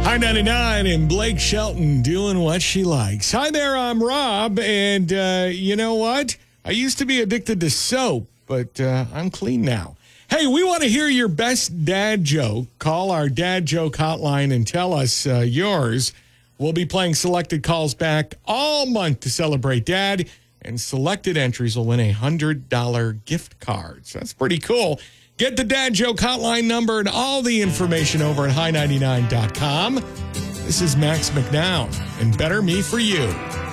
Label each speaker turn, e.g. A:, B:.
A: High 99 and Blake Shelton doing what she likes. Hi there, I'm Rob, and you know what? I used to be addicted to soap, but I'm clean now. Hey, we want to hear your best dad joke. Call our dad joke hotline and tell us yours. We'll be playing selected calls back all month to celebrate Dad, and selected entries will win a $100 gift card. So that's pretty cool. Get the dad joke hotline number and all the information over at high99.com. This is Max McNown and Better Me For You.